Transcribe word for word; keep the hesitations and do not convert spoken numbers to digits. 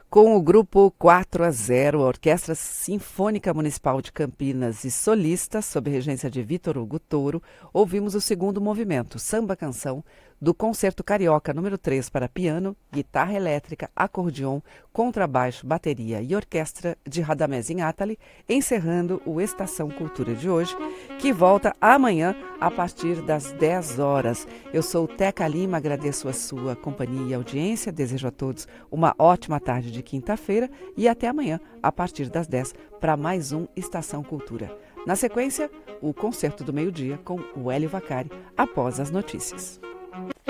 Com o grupo quatro a zero, a Orquestra Sinfônica Municipal de Campinas e solistas, sob regência de Vitor Hugo Toro, ouvimos o segundo movimento, Samba-Canção, do Concerto Carioca número três para piano, guitarra elétrica, acordeon, contrabaixo, bateria e orquestra de Radamés Inátali, encerrando o Estação Cultura de hoje, que volta amanhã a partir das dez horas. Eu sou Teca Lima, agradeço a sua companhia e audiência, desejo a todos uma ótima tarde de quinta-feira e até amanhã, a partir das dez, para mais um Estação Cultura. Na sequência, o Concerto do Meio-Dia com o Hélio Vacari, após as notícias.